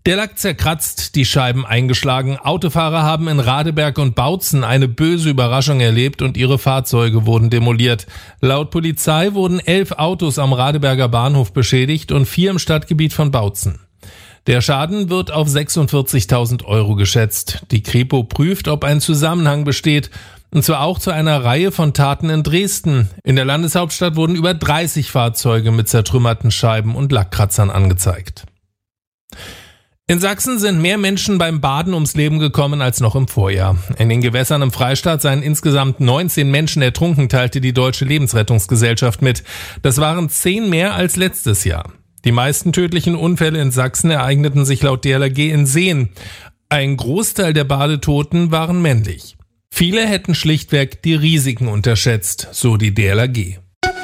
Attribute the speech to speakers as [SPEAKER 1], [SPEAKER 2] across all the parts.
[SPEAKER 1] Der Lack zerkratzt, die Scheiben eingeschlagen. Autofahrer haben in Radeberg und Bautzen eine böse Überraschung erlebt und ihre Fahrzeuge wurden demoliert. Laut Polizei wurden 11 Autos am Radeberger Bahnhof beschädigt und 4 im Stadtgebiet von Bautzen. Der Schaden wird auf 46.000 € geschätzt. Die Kripo prüft, ob ein Zusammenhang besteht. Und zwar auch zu einer Reihe von Taten in Dresden. In der Landeshauptstadt wurden über 30 Fahrzeuge mit zertrümmerten Scheiben und Lackkratzern angezeigt. In Sachsen sind mehr Menschen beim Baden ums Leben gekommen als noch im Vorjahr. In den Gewässern im Freistaat seien insgesamt 19 Menschen ertrunken, teilte die Deutsche Lebensrettungsgesellschaft mit. Das waren 10 mehr als letztes Jahr. Die meisten tödlichen Unfälle in Sachsen ereigneten sich laut DLRG in Seen. Ein Großteil der Badetoten waren männlich. Viele hätten schlichtweg die Risiken unterschätzt, so die DLRG.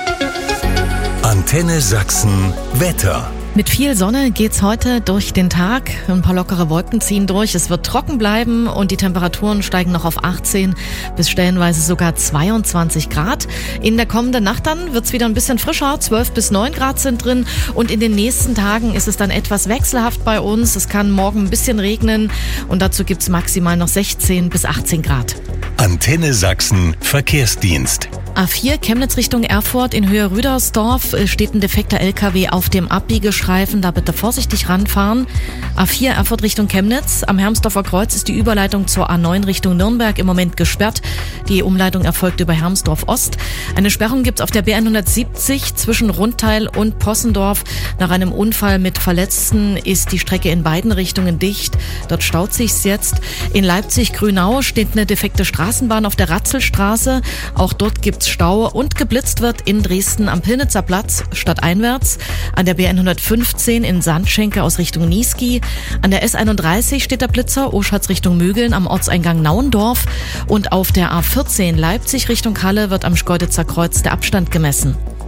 [SPEAKER 2] Antenne Sachsen Wetter.
[SPEAKER 3] Mit viel Sonne geht's heute durch den Tag. Ein paar lockere Wolken ziehen durch. Es wird trocken bleiben und die Temperaturen steigen noch auf 18 bis stellenweise sogar 22 Grad. In der kommenden Nacht dann wird's wieder ein bisschen frischer. 12 bis 9 Grad sind drin. Und in den nächsten Tagen ist es dann etwas wechselhaft bei uns. Es kann morgen ein bisschen regnen und dazu gibt's maximal noch 16 bis 18 Grad.
[SPEAKER 2] Antenne Sachsen Verkehrsdienst.
[SPEAKER 3] A4 Chemnitz Richtung Erfurt in Höhe Rüdersdorf steht ein defekter LKW auf dem Abbiegeschreifen, da bitte vorsichtig ranfahren. A4 Erfurt Richtung Chemnitz, am Hermsdorfer Kreuz ist die Überleitung zur A9 Richtung Nürnberg im Moment gesperrt. Die Umleitung erfolgt über Hermsdorf Ost. Eine Sperrung gibt's auf der B170 zwischen Rundteil und Possendorf. Nach einem Unfall mit Verletzten ist die Strecke in beiden Richtungen dicht. Dort staut sich's jetzt. In Leipzig-Grünau steht eine defekte Straßenbahn auf der Ratzelstraße. Auch dort gibt's Stau und geblitzt wird in Dresden am Pillnitzer Platz stadteinwärts. An der B115 in Sandschenke aus Richtung Niesky. An der S31 steht der Blitzer Oschatz Richtung Mögeln am Ortseingang Nauendorf. Und auf der A14 Leipzig Richtung Halle wird am Schkeuditzer Kreuz der Abstand gemessen.